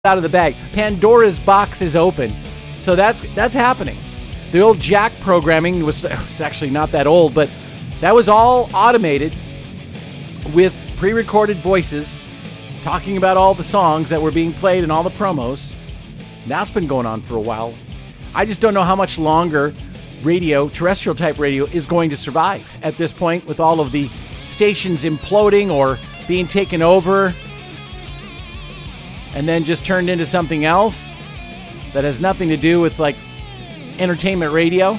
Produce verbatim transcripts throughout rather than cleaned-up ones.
out of the bag. Pandora's box is open. So that's that's happening. The old Jack programming was, was actually not that old, but that was all automated with pre-recorded voices talking about all the songs that were being played and all the promos. That's been going on for a while. I just don't know how much longer radio, terrestrial type radio, is going to survive at this point with all of the stations imploding or being taken over and then just turned into something else that has nothing to do with like entertainment radio.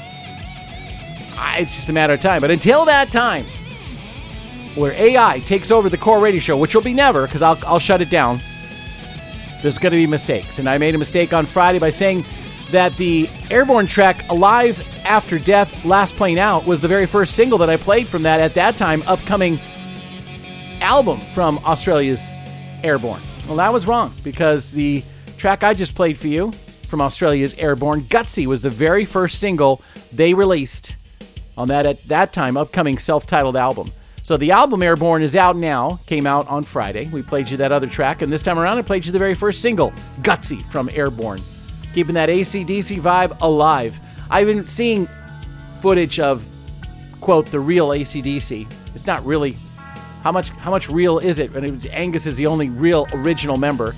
I, it's just a matter of time. But until that time, where A I takes over the core radio show, which will be never, because I'll, I'll shut it down, there's going to be mistakes. And I made a mistake on Friday by saying that the Airborne track, Alive After Death, Last Plane Out, was the very first single that I played from that, at that time, upcoming album from Australia's Airborne. Well, that was wrong, because the track I just played for you from Australia's Airborne, Gutsy, was the very first single they released on that, at that time, upcoming self-titled album. So the album Airborne is out now, came out on Friday. We played you that other track, and this time around I played you the very first single, Gutsy, from Airborne. Keeping that A C D C vibe alive. I've been seeing footage of, quote, the real A C D C. It's not really, how much how much real is it? And it was, Angus is the only real original member.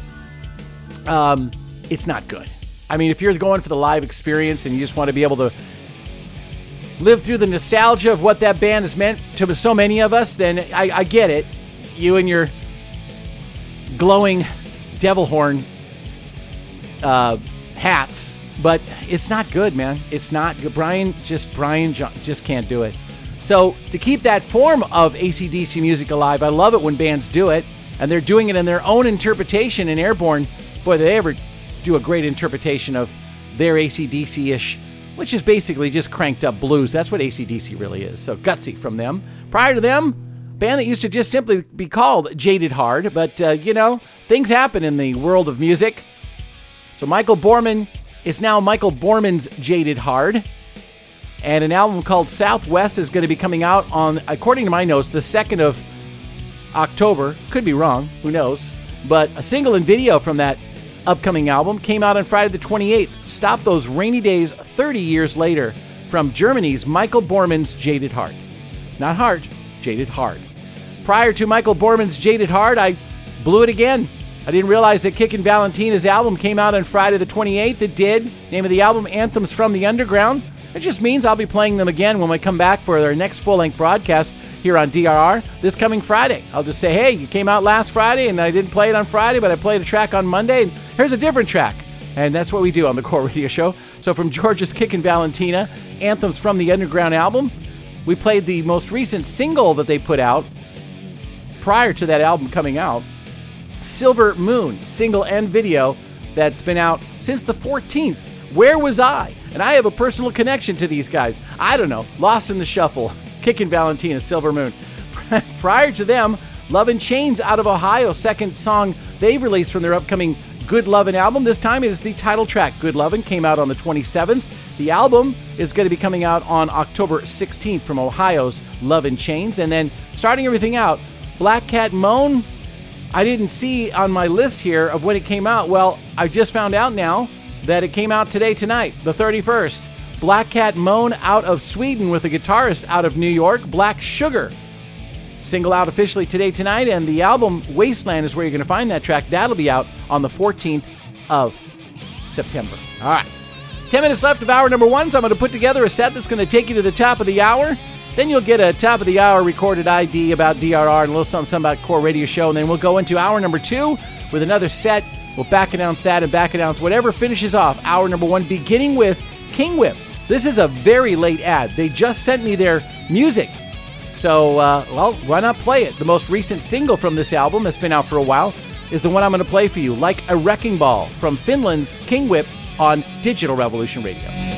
Um, it's not good. I mean, if you're going for the live experience and you just want to be able to live through the nostalgia of what that band has meant to so many of us, then I, I get it. You and your glowing devil horn uh, hats, but it's not good, man. It's not good. Brian just Brian just can't do it. So to keep that form of A C D C music alive, I love it when bands do it, and they're doing it in their own interpretation. In Airborne, boy, they ever do a great interpretation of their A C D C-ish, which is basically just cranked up blues. That's what A C D C really is. So Gutsy from them. Prior to them, band that used to just simply be called Jaded Hard, but, uh, you know, things happen in the world of music. So Michael Borman is now Michael Borman's Jaded Hard, and an album called Southwest is going to be coming out on, according to my notes, the second of October. Could be wrong, who knows, but a single and video from that upcoming album came out on Friday the twenty-eighth. Stop Those Rainy Days thirty years later, from Germany's Michael Borman's Jaded Heart. Not Heart, Jaded Hard. Prior to Michael Borman's Jaded Hard, I blew it again. I didn't realize that Kickin' Valentina's album came out on Friday the twenty-eighth. It did. Name of the album, Anthems from the Underground. It just means I'll be playing them again when we come back for their next full-length broadcast here on D R R this coming Friday. I'll just say, hey, you came out last Friday and I didn't play it on Friday, but I played a track on Monday, and here's a different track. And that's what we do on the Core Radio Show. So from Georgia's Kickin' Valentina, Anthems from the Underground album, we played the most recent single that they put out prior to that album coming out, Silver Moon, single and video that's been out since the fourteenth. Where Was I? And I have a personal connection to these guys. I don't know, lost in the shuffle. Kickin' Valentina, Silver Moon. Prior to them, Love in Chains out of Ohio, second song they've released from their upcoming Good Lovin' album. This time it is the title track, Good Lovin', came out on the twenty-seventh. The album is going to be coming out on October sixteenth from Ohio's Love in Chains. And then starting everything out, Black Cat Moan, I didn't see on my list here of when it came out. Well, I just found out now that it came out today, tonight, the thirty-first. Black Cat Moan out of Sweden with a guitarist out of New York, Black Sugar. Single out officially today, tonight, and the album Wasteland is where you're going to find that track. That'll be out on the fourteenth of September. All right. Ten minutes left of hour number one, so I'm going to put together a set that's going to take you to the top of the hour. Then you'll get a top of the hour recorded I D about D R R and a little something, something about Core Radio Show, and then we'll go into hour number two with another set. We'll back announce that and back announce whatever finishes off hour number one, beginning with King Whip. This is a very late ad. They just sent me their music. So, uh, well, why not play it? The most recent single from this album that's been out for a while is the one I'm going to play for you, Like a Wrecking Ball, from Finland's King Whip on Digital Revolution Radio.